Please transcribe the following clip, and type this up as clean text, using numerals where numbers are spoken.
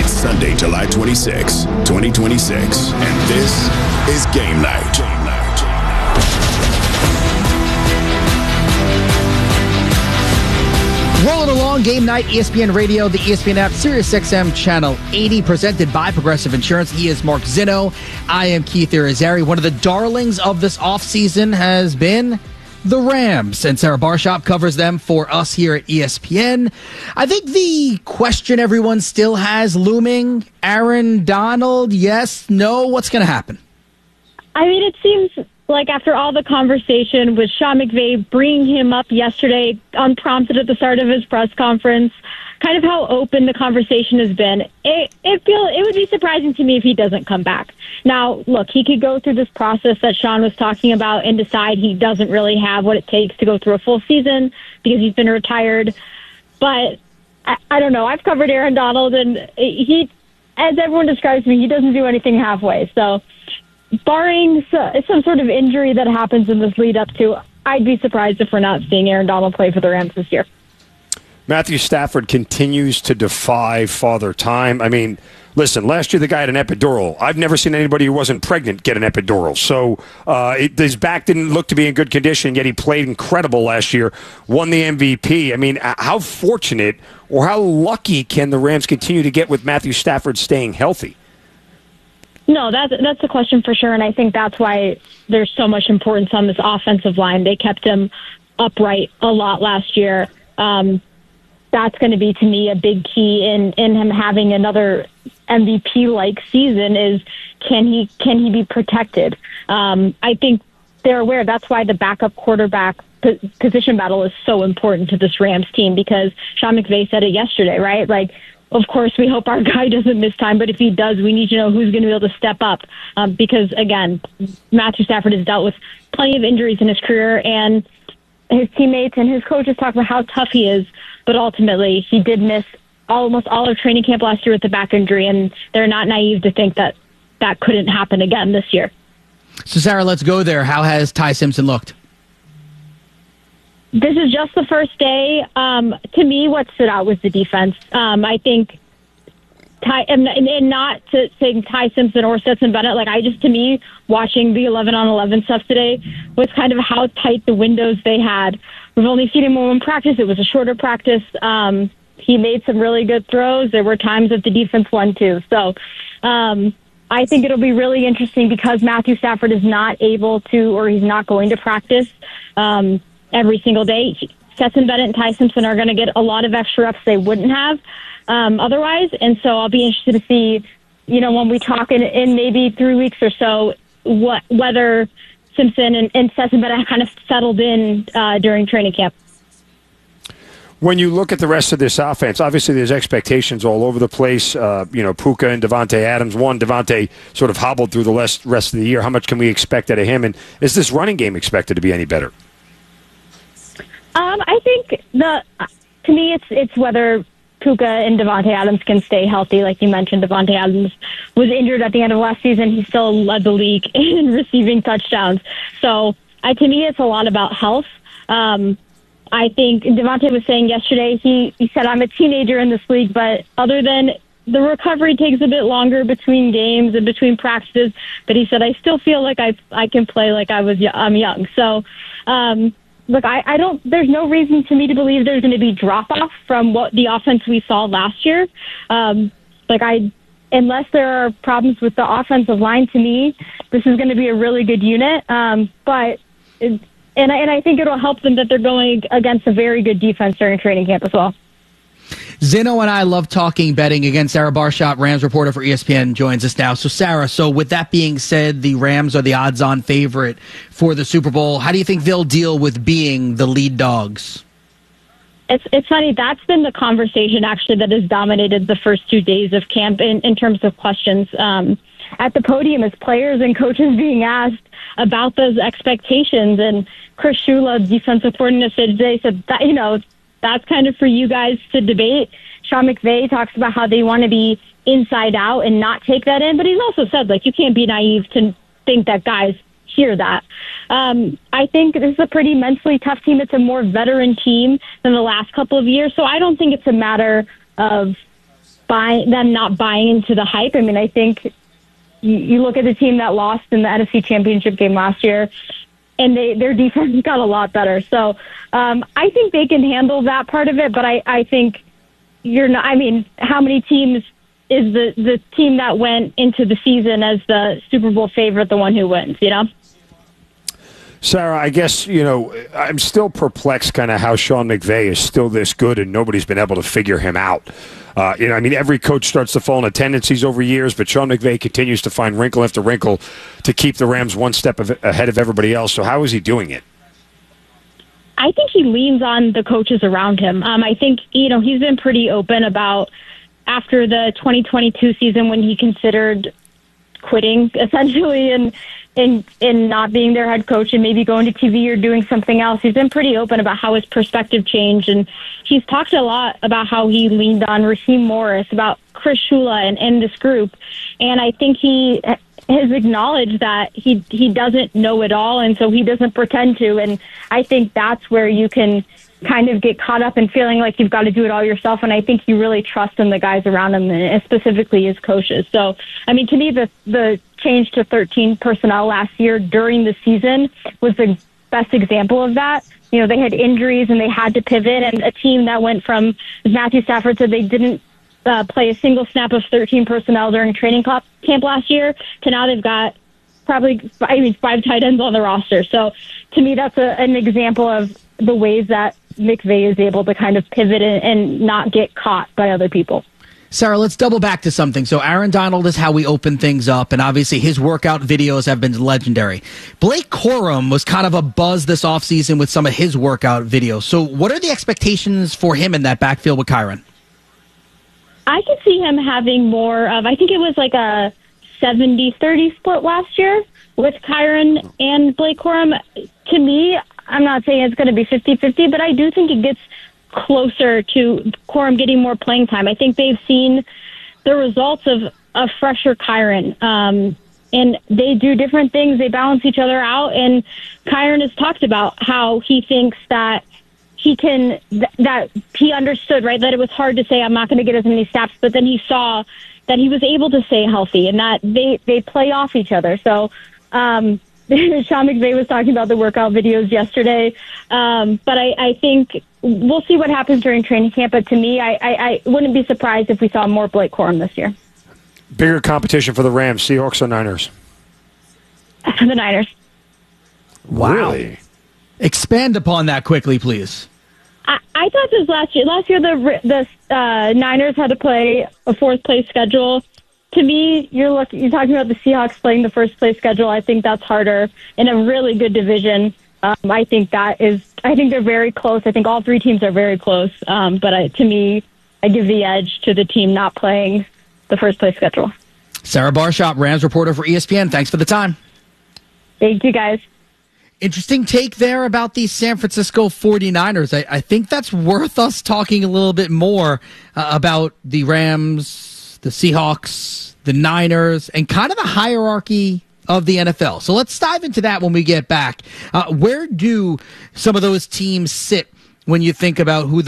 It's Sunday, July 26, 2026, and this is Game Night. Rolling along, Game Night, ESPN Radio, the ESPN app, SiriusXM Channel 80, presented by Progressive Insurance. He is Mark Zinno. I am Keith Irizarry. One of the darlings of this offseason has been the Rams, and Sarah Barshop covers them for us here at ESPN. I think the question everyone still has looming, Aaron Donald, yes, no, what's going to happen? I mean, it seems like after all the conversation with Sean McVay bringing him up yesterday unprompted at the start of his press conference, kind of how open the conversation has been, it would be surprising to me if he doesn't come back. Now, look, he could go through this process that Sean was talking about and decide he doesn't really have what it takes to go through a full season because he's been retired. But I don't know. I've covered Aaron Donald, and he, as everyone describes me, he doesn't do anything halfway. So barring some sort of injury that happens in this lead up to, I'd be surprised if we're not seeing Aaron Donald play for the Rams this year. Matthew Stafford continues to defy Father Time. I mean, listen, last year the guy had an epidural. I've never seen anybody who wasn't pregnant get an epidural. So his back didn't look to be in good condition, yet he played incredible last year, won the MVP. I mean, how fortunate or how lucky can the Rams continue to get with Matthew Stafford staying healthy? No, that's the question for sure, and I think that's why there's so much importance on this offensive line. They kept him upright a lot last year. That's going to be, to me, a big key in him having another MVP-like season is can he be protected? I think they're aware. That's why the backup quarterback position battle is so important to this Rams team, because Sean McVay said it yesterday, right? Like, of course, we hope our guy doesn't miss time, but if he does, we need to know who's going to be able to step up because, again, Matthew Stafford has dealt with plenty of injuries in his career, and his teammates and his coaches talk about how tough he is, but ultimately he did miss almost all of training camp last year with the back injury, and they're not naive to think that that couldn't happen again this year. So, Sarah, let's go there. How has Ty Simpson looked? This is just the first day. To me, what stood out was the defense. I think and not to saying Ty Simpson or Stetson Bennett, to me, watching the 11-on-11 stuff today was kind of how tight the windows they had. We've only seen him in practice. It was a shorter practice. He made some really good throws. There were times that the defense won too. So I think it'll be really interesting because Matthew Stafford is not able to, or he's not going to practice every single day. Stetson Bennett and Ty Simpson are going to get a lot of extra reps they wouldn't have otherwise. And so I'll be interested to see, when we talk in maybe 3 weeks or so, whether Simpson and Stetson Bennett kind of settled in during training camp. When you look at the rest of this offense, obviously there's expectations all over the place. Puka and Devontae Adams. Devontae sort of hobbled through the rest of the year. How much can we expect out of him? And is this running game expected to be any better? I think to me it's whether Puka and Devontae Adams can stay healthy. Like you mentioned, Devontae Adams was injured at the end of last season. He still led the league in receiving touchdowns. So to me, it's a lot about health. I think Devontae was saying yesterday, he said, I'm a teenager in this league, but other than the recovery takes a bit longer between games and between practices, but he said, I still feel like I can play like I'm young. So, look, there's no reason to me to believe there's going to be drop-off from what the offense we saw last year. Unless there are problems with the offensive line, to me, this is going to be a really good unit. And I think it'll help them that they're going against a very good defense during training camp as well. Zinno and I love talking betting. Again, Sarah Barshop, Rams reporter for ESPN, joins us now. So, Sarah, with that being said, the Rams are the odds-on favorite for the Super Bowl. How do you think they'll deal with being the lead dogs? It's funny. That's been the conversation, actually, that has dominated the first 2 days of camp in terms of questions. At the podium, as players and coaches being asked about those expectations, and Chris Shula, defensive coordinator, said that, that's kind of for you guys to debate. Sean McVay talks about how they want to be inside out and not take that in, but he's also said, you can't be naive to think that guys hear that. I think this is a pretty mentally tough team. It's a more veteran team than the last couple of years, so I don't think it's a matter of them not buying into the hype. I mean, I think you look at the team that lost in the NFC Championship game last year, and their defense got a lot better. So I think they can handle that part of it, but I think how many teams is the team that went into the season as the Super Bowl favorite the one who wins, you know? Sarah, I guess, I'm still perplexed kind of how Sean McVay is still this good and nobody's been able to figure him out. Every coach starts to fall into tendencies over years, but Sean McVay continues to find wrinkle after wrinkle to keep the Rams one step ahead of everybody else. So how is he doing it? I think he leans on the coaches around him. I think, he's been pretty open about after the 2022 season when he considered quitting, essentially, and not being their head coach and maybe going to TV or doing something else. He's been pretty open about how his perspective changed, and he's talked a lot about how he leaned on Raheem Morris, about Chris Shula and this group. And I think he has acknowledged that he doesn't know it all, and so he doesn't pretend to. And I think that's where you can kind of get caught up in feeling like you've got to do it all yourself. And I think you really trust in the guys around him, and specifically his coaches. So, to me, the change to 13 personnel last year during the season was the best example of that. They had injuries and they had to pivot, and a team that went from, as Matthew Stafford said, they didn't play a single snap of 13 personnel during training camp last year to now they've got probably 5 tight ends on the roster. So to me, that's an example of the ways that McVay is able to kind of pivot and not get caught by other people. Sarah, let's double back to something. So Aaron Donald is how we open things up, and obviously his workout videos have been legendary. Blake Corum was kind of a buzz this offseason with some of his workout videos. So what are the expectations for him in that backfield with Kyren? I could see him having more of, I think it was like a 70-30 split last year with Kyren and Blake Corum. To me, I'm not saying it's going to be 50-50, but I do think it gets closer to Corum getting more playing time. I think they've seen the results of a fresher Kyren, and they do different things. They balance each other out, and Kyren has talked about how he thinks that he can, that he understood, right, that it was hard to say I'm not going to get as many snaps, but then he saw that he was able to stay healthy and that they play off each other. So Sean McVay was talking about the workout videos yesterday, but I think we'll see what happens during training camp. But to me, I wouldn't be surprised if we saw more Blake Corum this year. Bigger competition for the Rams, Seahawks or Niners? The Niners. Wow. Really? Expand upon that quickly, please. I thought this last year. Last year, the Niners had to play a fourth-place schedule. To me, you're talking about the Seahawks playing the first-place schedule. I think that's harder in a really good division. I think they're very close. I think all three teams are very close. But to me, I give the edge to the team not playing the first-place schedule. Sarah Barshop, Rams reporter for ESPN. Thanks for the time. Thank you, guys. Interesting take there about the San Francisco 49ers. I think that's worth us talking a little bit more about the Rams, the Seahawks, the Niners, and kind of the hierarchy of the NFL. So let's dive into that when we get back. Where do some of those teams sit when you think about who